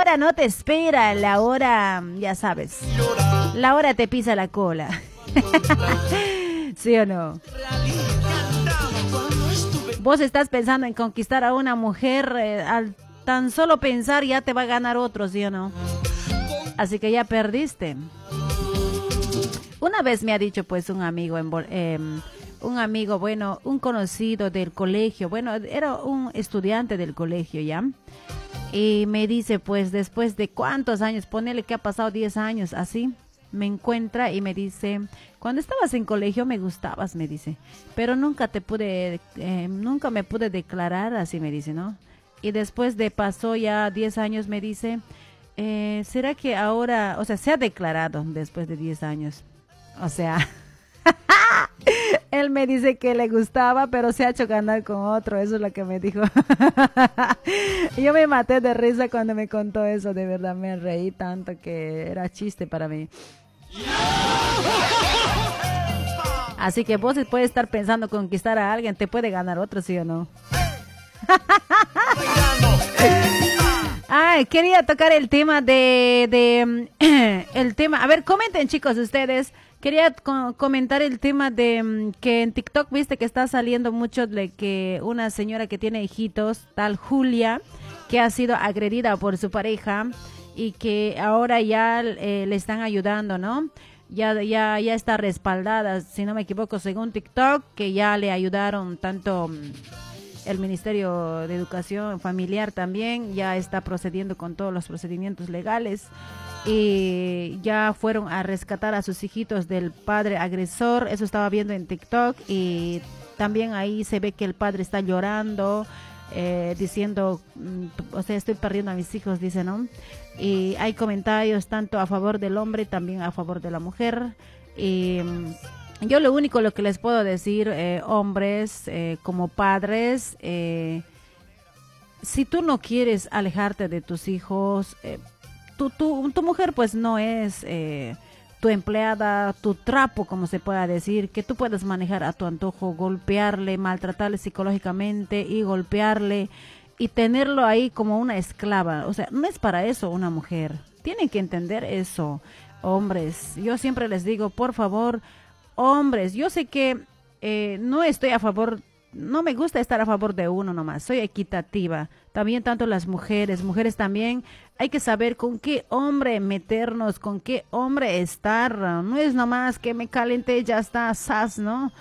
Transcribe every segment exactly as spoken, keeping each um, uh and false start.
hora no te espera, la hora, ya sabes, la hora te pisa la cola. ¿Sí o no? Vos estás pensando en conquistar a una mujer, eh, al tan solo pensar ya te va a ganar otro, ¿sí o no? Así que ya perdiste. Una vez me ha dicho pues un amigo, en, eh, un amigo, bueno, un conocido del colegio, bueno, era un estudiante del colegio ya, y me dice pues después de cuántos años, ponele que ha pasado diez años, así, me encuentra y me dice, cuando estabas en colegio me gustabas, me dice, pero nunca te pude, eh, nunca me pude declarar, así me dice, ¿no? Y después de pasó ya diez años me dice, eh, ¿será que ahora, o sea, se ha declarado después de diez años? O sea, él me dice que le gustaba, pero se ha hecho ganar con otro, eso es lo que me dijo. Yo me maté de risa cuando me contó eso, de verdad me reí tanto que era chiste para mí. Así que vos puedes estar pensando conquistar a alguien, te puede ganar otro, ¿sí o no? Ay, quería tocar el tema de, de el tema, a ver, comenten chicos ustedes. Quería co- comentar el tema de um, que en TikTok viste que está saliendo mucho de que una señora que tiene hijitos, tal Julia, que ha sido agredida por su pareja y que ahora ya eh, le están ayudando, ¿no? Ya, ya, ya está respaldada, si no me equivoco, según TikTok, que ya le ayudaron tanto um, el Ministerio de Educación Familiar también, ya está procediendo con todos los procedimientos legales. Y ya fueron a rescatar a sus hijitos del padre agresor, eso estaba viendo en TikTok, y también ahí se ve que el padre está llorando, eh, diciendo, o sea, estoy perdiendo a mis hijos, dice, ¿no? Y hay comentarios tanto a favor del hombre, también a favor de la mujer, y yo lo único lo que les puedo decir, eh, hombres, eh, como padres, eh, si tú no quieres alejarte de tus hijos, eh, Tu, tu, tu mujer pues no es eh, tu empleada, tu trapo, como se pueda decir, que tú puedes manejar a tu antojo, golpearle, maltratarle psicológicamente y golpearle y tenerlo ahí como una esclava. O sea, no es para eso una mujer. Tienen que entender eso, hombres. Yo siempre les digo, por favor, hombres, yo sé que eh, no estoy a favor, no me gusta estar a favor de uno nomás, soy equitativa. También tanto las mujeres, mujeres también, hay que saber con qué hombre meternos, con qué hombre estar. No es nomás que me calenté, ya está, sas, ¿no?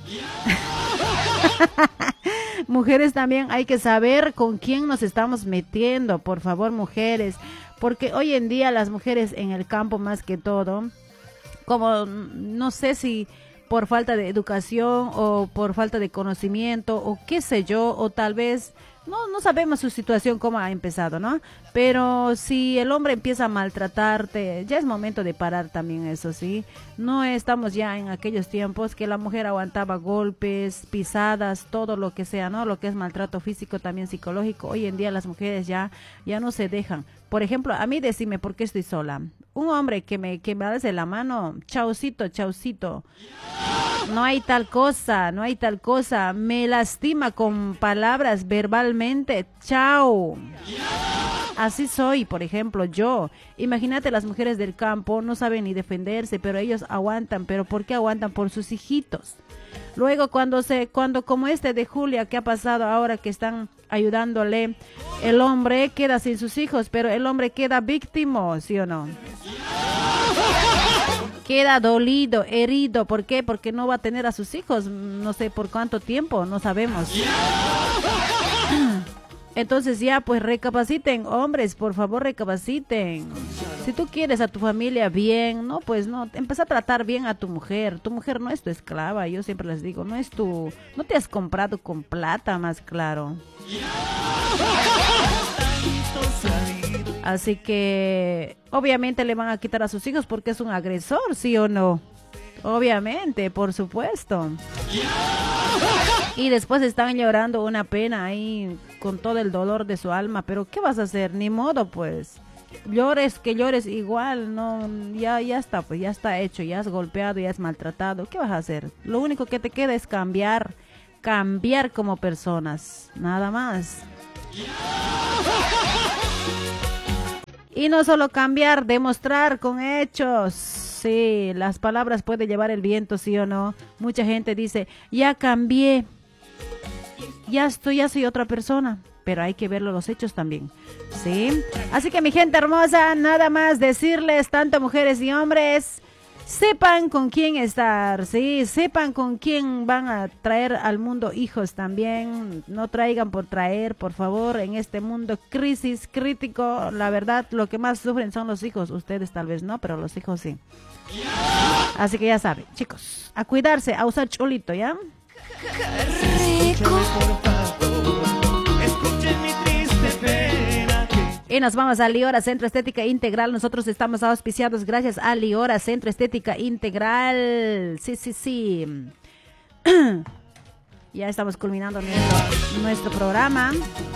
Mujeres también hay que saber con quién nos estamos metiendo, por favor, mujeres. Porque hoy en día las mujeres en el campo más que todo, como no sé si por falta de educación o por falta de conocimiento o qué sé yo, o tal vez no no sabemos su situación cómo ha empezado, ¿no? Pero si el hombre empieza a maltratarte, ya es momento de parar también, eso sí. No estamos ya en aquellos tiempos que la mujer aguantaba golpes, pisadas, todo lo que sea, ¿no? Lo que es maltrato físico, también psicológico. Hoy en día las mujeres ya ya no se dejan. Por ejemplo, a mí decime por qué estoy sola. Un hombre que me que me hace la mano, chaucito, chaucito. No hay tal cosa, no hay tal cosa. Me lastima con palabras verbalmente. Chao. Así soy, por ejemplo, yo. Imagínate, las mujeres del campo no saben ni defenderse, pero ellos aguantan. ¿Pero por qué aguantan? Por sus hijitos. Luego cuando se, cuando como este de Julia, que ha pasado ahora que están ayudándole, el hombre queda sin sus hijos, pero el hombre queda víctima, ¿sí o no? Queda dolido, herido. ¿Por qué? Porque no va a tener a sus hijos, no sé por cuánto tiempo, no sabemos. Entonces ya, pues recapaciten, hombres, por favor recapaciten. Si tú quieres a tu familia bien, no, pues no, empieza a tratar bien a tu mujer. Tu mujer no es tu esclava, yo siempre les digo, no es tu, no te has comprado con plata, más claro. Así que obviamente le van a quitar a sus hijos porque es un agresor, ¿sí o no? Obviamente, por supuesto. Y después están llorando una pena ahí con todo el dolor de su alma, pero ¿qué vas a hacer? Ni modo, pues. Llores, que llores igual, no, ya, ya está, pues ya está hecho, ya has golpeado, ya has maltratado. ¿Qué vas a hacer? Lo único que te queda es cambiar, cambiar como personas, nada más. Y no solo cambiar, demostrar con hechos. Sí, las palabras pueden llevar el viento, sí o no. Mucha gente dice, ya cambié, ya estoy, ya soy otra persona. Pero hay que verlo los hechos también, ¿sí? Así que mi gente hermosa, nada más decirles, tanto mujeres y hombres, sepan con quién estar, ¿sí? Sepan con quién van a traer al mundo hijos también. No traigan por traer, por favor, en este mundo crisis, crítico. La verdad, lo que más sufren son los hijos. Ustedes tal vez no, pero los hijos sí. Así que ya saben, chicos, a cuidarse, a usar chulito, ¿ya? Y nos vamos a Liora Centro Estética Integral. Nosotros estamos auspiciados gracias a Liora Centro Estética Integral. Sí, sí, sí. Ya estamos culminando nuestro, nuestro programa.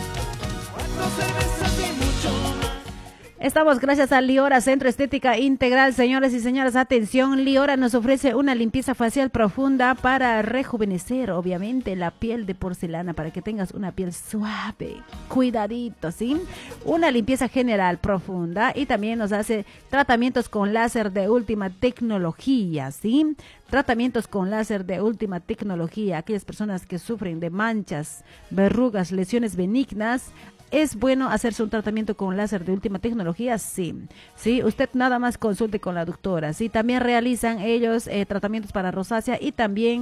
Estamos gracias a Liora Centro Estética Integral. Señores y señoras, atención, Liora nos ofrece una limpieza facial profunda para rejuvenecer, obviamente, la piel de porcelana, para que tengas una piel suave, cuidadito, ¿sí? Una limpieza general profunda, y también nos hace tratamientos con láser de última tecnología, ¿sí? Tratamientos con láser de última tecnología. Aquellas personas que sufren de manchas, verrugas, lesiones benignas, ¿es bueno hacerse un tratamiento con láser de última tecnología? Sí, sí, usted nada más consulte con la doctora. Sí, también realizan ellos eh, tratamientos para rosácea y también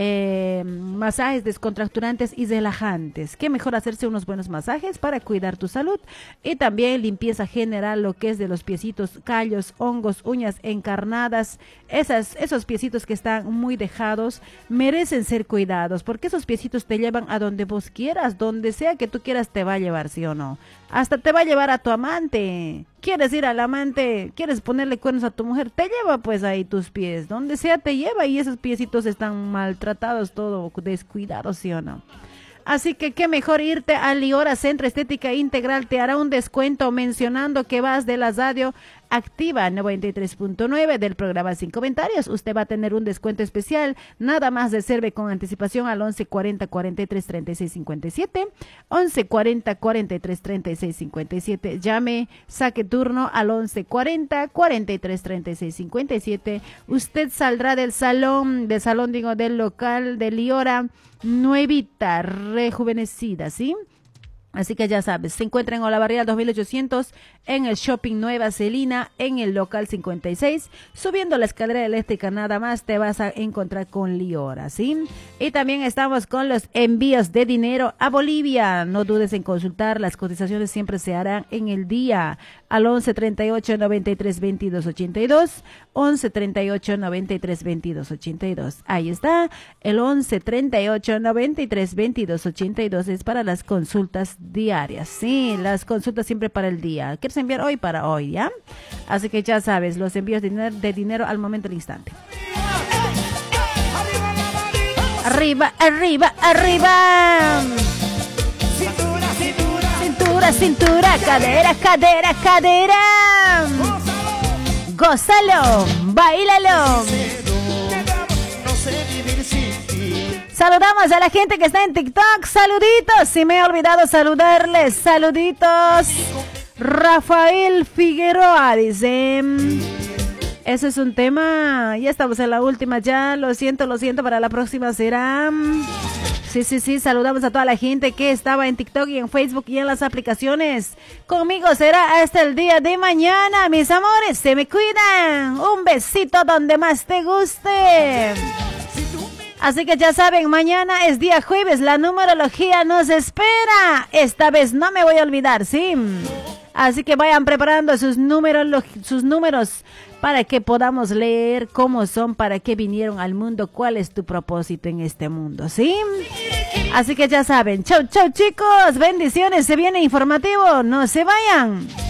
eh, masajes descontracturantes y relajantes. ¿Qué mejor hacerse unos buenos masajes para cuidar tu salud? Y también limpieza general, lo que es de los piecitos, callos, hongos, uñas encarnadas. Esas, esos piecitos que están muy dejados merecen ser cuidados, porque esos piecitos te llevan a donde vos quieras, donde sea que tú quieras te va a llevar, ¿sí o no? Hasta te va a llevar a tu amante. ¿Quieres ir al amante? ¿Quieres ponerle cuernos a tu mujer? Te lleva pues ahí tus pies, donde sea te lleva, y esos piecitos están maltratados, todo descuidados, ¿sí o no? Así que qué mejor irte a Liora Centro Estética Integral. Te hará un descuento mencionando que vas de la radio activa noventa y tres punto nueve del programa Sin Comentarios. Usted va a tener un descuento especial. Nada más reserve con anticipación al once cuarenta cuarenta y tres treinta y seis cincuenta y siete. once cuarenta cuarenta y tres treinta y seis cincuenta y siete. Llame, saque turno al once cuarenta cuarenta y tres treinta y seis cincuenta y siete. Usted saldrá del salón, del salón digo, del local de Liora, nuevita, rejuvenecida, ¿sí? Así que ya sabes, se encuentra en Olavarría dos mil ochocientos, en el Shopping Nueva Celina, en el local cincuenta y seis. Subiendo la escalera eléctrica nada más te vas a encontrar con Liora, ¿sí? Y también estamos con los envíos de dinero a Bolivia. No dudes en consultar, las cotizaciones siempre se harán en el día al once treinta y ocho noventa y tres veintidós ochenta y dos, once treinta y ocho noventa y tres veintidós ochenta y dos. Ahí está, el once treinta y ocho noventa y tres veintidós ochenta y dos es para las consultas diarias, sí, las consultas siempre para el día. ¿Quieres enviar hoy? Para hoy, ¿ya? Así que ya sabes, los envíos de dinero, de dinero al momento, al instante. Arriba, arriba, arriba. Cintura, cintura, cadera, cadera, cadera. Gózalo, bailalo. Saludamos a la gente que está en TikTok. Saluditos, si me he olvidado saludarles. Saluditos. Rafael Figueroa dice: eso es un tema. Ya estamos en la última ya. Lo siento, lo siento, para la próxima será. Sí, sí, sí, saludamos a toda la gente que estaba en TikTok y en Facebook y en las aplicaciones. Conmigo será hasta el día de mañana, mis amores. Se me cuidan. Un besito donde más te guste. Así que ya saben, mañana es día jueves, la numerología nos espera. Esta vez no me voy a olvidar, ¿sí? Así que vayan preparando sus números, sus números para que podamos leer cómo son, para qué vinieron al mundo, cuál es tu propósito en este mundo, ¿sí? Así que ya saben, chau, chau chicos, bendiciones, se viene informativo, no se vayan.